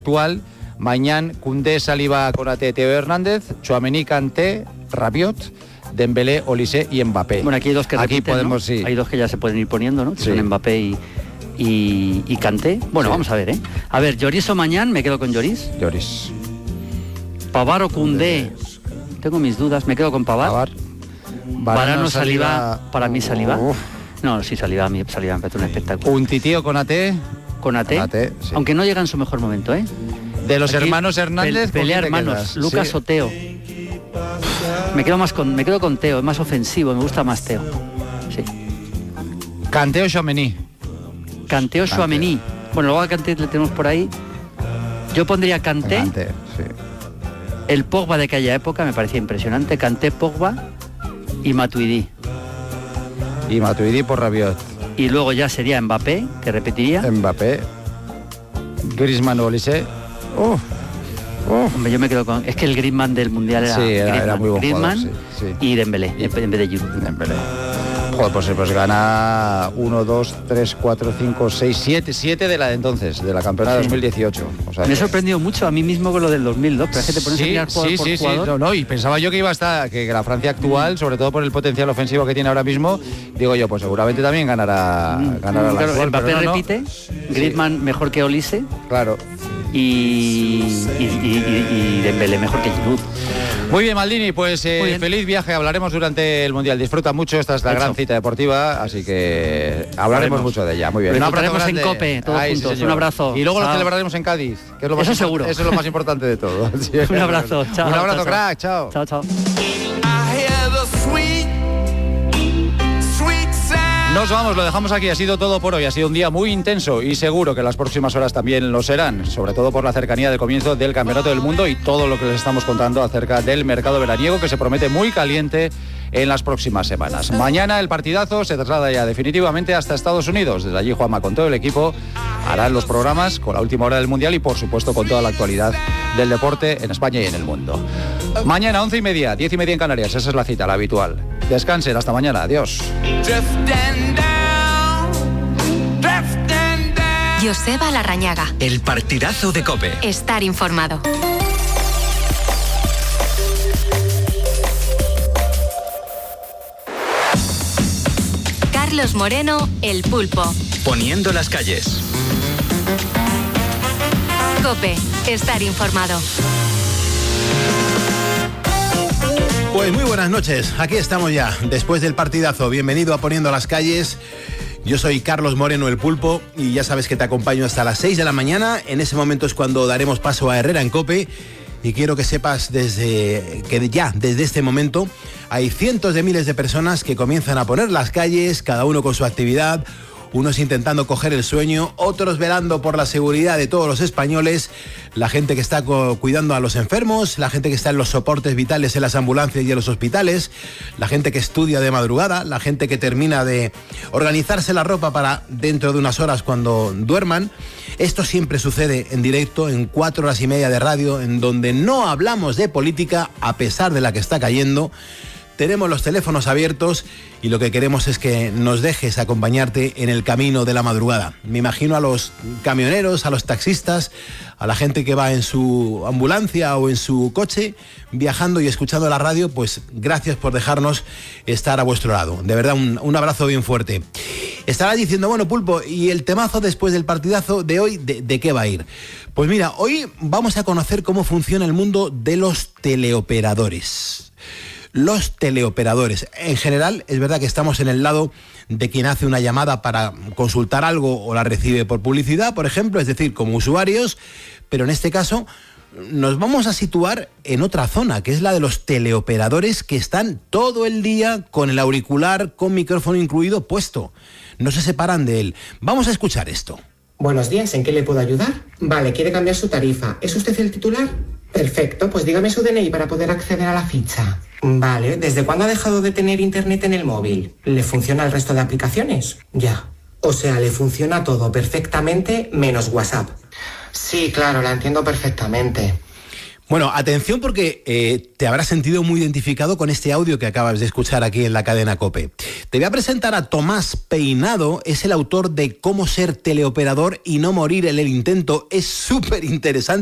actual, Mañán, Koundé, Saliba, Konaté, Teo Hernández, Tchouaméni, Kanté, Rabiot, Dembélé, Olise y Mbappé. Bueno, aquí hay dos que repiten, aquí podemos, ¿no? sí. Hay dos que ya se pueden ir poniendo, ¿no? Que sí. son Mbappé y Kanté. Bueno, sí. Vamos a ver, ¿eh? A ver, Lloris o Mañán, me quedo con Lloris. Lloris. Pavard o Koundé. Tengo mis dudas, me quedo con Pavard. Varane, Saliba, para mí Saliba. No, sí, Saliba me parece un espectáculo. Un titío Konaté. Konaté, sí. Aunque no llega en su mejor momento, ¿eh? De los aquí, hermanos Hernández, pelea hermanos, Lucas sí. O Teo. Me quedo con Teo, es más ofensivo, me gusta más Teo. Sí. Kanté o Tchouaméni. Kanté o Tchouaméni. Bueno, luego a Kanté le tenemos por ahí. Yo pondría Kanté. Sí. El Pogba de aquella época me parecía impresionante. Kanté, Pogba y Matuidi. Y Matuidi por Rabiot. Y luego ya sería Mbappé, que repetiría. Mbappé. Griezmann o Olise. Hombre, yo me quedo con... Es que el Griezmann del Mundial era, sí, era muy buen Griezmann jugador, sí. Y Dembélé, en vez de Giroud. Dembélé. Joder, pues gana 1, 2, 3, 4, 5, 6, 7 de la de entonces, de la campeona de 2018. O sea, me ha sorprendido mucho a mí mismo con lo del 2002, pero es que te pones a mirar jugador por jugador. No, y pensaba yo que iba a estar, que la Francia actual, sobre todo por el potencial ofensivo que tiene ahora mismo, digo yo, pues seguramente también ganará la claro, actual. Mbappé repite, Griezmann mejor que Olise. Claro. Y Dembélé mejor que Giroud. Muy bien, Maldini, pues feliz viaje, hablaremos durante el Mundial, disfruta mucho, esta es la gran cita deportiva, así que hablaremos mucho de ella. Muy bien, un abrazo grande. En COPE, todos juntos, sí, un abrazo. Y luego lo celebraremos en Cádiz, que es lo más eso seguro. Eso es lo más importante de todo. Sí, un abrazo, chao. Un abrazo, crack, chao. Chao. Nos vamos, lo dejamos aquí, ha sido todo por hoy, ha sido un día muy intenso y seguro que las próximas horas también lo serán, sobre todo por la cercanía del comienzo del Campeonato del Mundo y todo lo que les estamos contando acerca del mercado veraniego que se promete muy caliente en las próximas semanas. Mañana el partidazo se traslada ya definitivamente hasta Estados Unidos. Desde allí Juanma con todo el equipo harán los programas con la última hora del Mundial y por supuesto con toda la actualidad del deporte en España y en el mundo. Mañana 11:30, 10:30 en Canarias, esa es la cita, la habitual. Descansen, hasta mañana, adiós. Joseba Larrañaga. El partidazo de COPE. Estar informado. Carlos Moreno, El Pulpo. Poniendo las calles. COPE. Estar informado. Pues muy buenas noches, aquí estamos ya, después del partidazo. Bienvenido a Poniendo las calles. Yo soy Carlos Moreno, El Pulpo, y ya sabes que te acompaño hasta las 6 de la mañana. En ese momento es cuando daremos paso a Herrera en COPE. Y quiero que sepas desde este momento hay cientos de miles de personas que comienzan a poner las calles, cada uno con su actividad. Unos intentando coger el sueño, otros velando por la seguridad de todos los españoles, la gente que está cuidando a los enfermos, la gente que está en los soportes vitales en las ambulancias y en los hospitales, la gente que estudia de madrugada, la gente que termina de organizarse la ropa para dentro de unas horas cuando duerman. Esto siempre sucede en directo, en 4 horas y media de radio, en donde no hablamos de política a pesar de la que está cayendo. Tenemos los teléfonos abiertos y lo que queremos es que nos dejes acompañarte en el camino de la madrugada. Me imagino a los camioneros, a los taxistas, a la gente que va en su ambulancia o en su coche viajando y escuchando la radio, pues gracias por dejarnos estar a vuestro lado. De verdad, un abrazo bien fuerte. Estarás diciendo, bueno, Pulpo, ¿y el temazo después del partidazo de hoy, de qué va a ir? Pues mira, hoy vamos a conocer cómo funciona el mundo de los teleoperadores. Los teleoperadores. En general, es verdad que estamos en el lado de quien hace una llamada para consultar algo o la recibe por publicidad, por ejemplo, es decir, como usuarios, pero en este caso nos vamos a situar en otra zona, que es la de los teleoperadores que están todo el día con el auricular, con micrófono incluido puesto. No se separan de él. Vamos a escuchar esto. Buenos días, ¿en qué le puedo ayudar? Vale, ¿quiere cambiar su tarifa? ¿Es usted el titular? Perfecto, pues dígame su DNI para poder acceder a la ficha. Vale, ¿desde cuándo ha dejado de tener internet en el móvil? ¿Le funciona el resto de aplicaciones? Ya. O sea, le funciona todo perfectamente menos WhatsApp. Sí, claro, la entiendo perfectamente. Bueno, atención porque te habrás sentido muy identificado con este audio que acabas de escuchar aquí en la cadena COPE. Te voy a presentar a Tomás Peinado, es el autor de Cómo ser teleoperador y no morir en el intento. Es súper interesante.